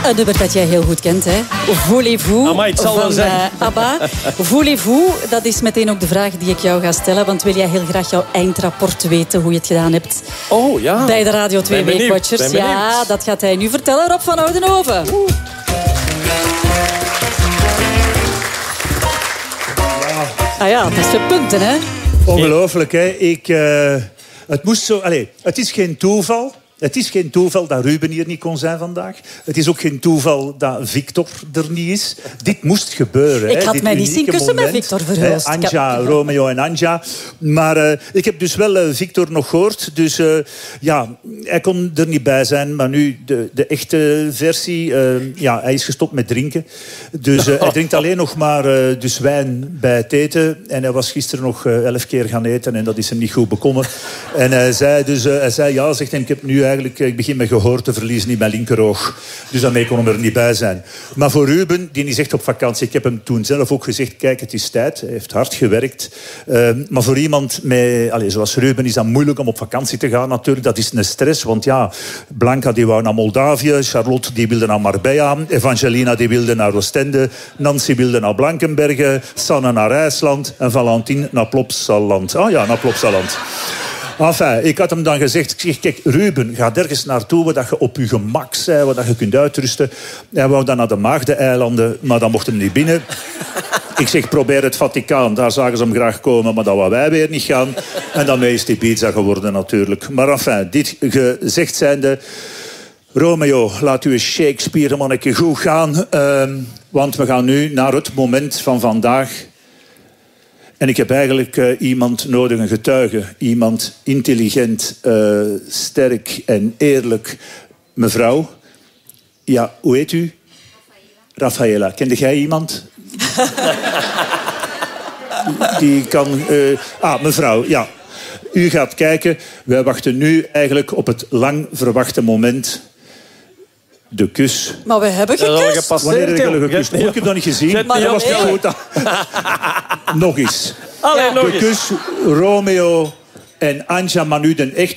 Een nummer dat jij heel goed kent, hè? Voulez-vous Amai, het zal wel van zijn. ABBA. Voulez-vous, dat is meteen ook de vraag die ik jou ga stellen. Want wil jij heel graag jouw eindrapport weten hoe je het gedaan hebt? Oh ja. Bij de Radio 2 Ben benieuwd, Weekwatchers. ben benieuwd. Ja, dat gaat hij nu vertellen. Rob van Oudenhoven. Ah ja, dat is twee punten, hè? Ongelooflijk, hè? Het moest zo... Allez, het is geen toeval. Het is geen toeval dat Ruben hier niet kon zijn vandaag. Het is ook geen toeval dat Victor er niet is. Dit moest gebeuren. Ik had dit mij niet zien unieke kussen met moment. Victor Verhulst. Anja, Romeo en Anja. Maar ik heb dus wel Victor nog gehoord. Dus ja, hij kon er niet bij zijn. Maar nu, de echte versie... ja, hij is gestopt met drinken. Dus hij drinkt alleen nog maar dus wijn bij het eten. En hij was gisteren nog 11 keer gaan eten. En dat is hem niet goed bekomen. En hij zei ja, zegt hij, ik heb nu ik begin mijn gehoor te verliezen in mijn linkeroog. Dus daarmee kon hij er niet bij zijn. Maar voor Ruben, die is echt op vakantie. Ik heb hem toen zelf ook gezegd, kijk, het is tijd. Hij heeft hard gewerkt. Maar voor iemand zoals Ruben is dat moeilijk om op vakantie te gaan natuurlijk. Dat is een stress, want ja, Blanca die wou naar Moldavië. Charlotte die wilde naar Marbella. Evangelina die wilde naar Oostende. Nancy wilde naar Blankenberge. Sanne naar IJsland. En Valentine naar Plopsaland. Ah ja, naar Plopsaland. Enfin, ik had hem dan gezegd, ik zeg, kijk, Ruben, ga ergens naartoe waar je op je gemak bent, waar je kunt uitrusten. Hij wou dan naar de Maagdeneilanden, maar dan mocht hem niet binnen. Ik zeg, probeer het Vaticaan, daar zagen ze hem graag komen, maar dat wou wij weer niet gaan. En dan is die pizza geworden natuurlijk. Maar enfin, dit gezegd zijnde... Romeo, laat uw Shakespeare-manneke goed gaan. Want we gaan nu naar het moment van vandaag... En ik heb eigenlijk iemand nodig, een getuige. Iemand intelligent, sterk en eerlijk. Mevrouw, ja, hoe heet u? Raffaella. Kende jij iemand? Die kan... mevrouw, ja. U gaat kijken. Wij wachten nu eigenlijk op het lang verwachte moment... De kus. Maar we hebben gekust. Wanneer heb ik gekust? Ik heb dat niet gezien. Maar dat was niet goed. Nog eens. Allee, nog de kus, Romeo en Anja, maar nu de echte.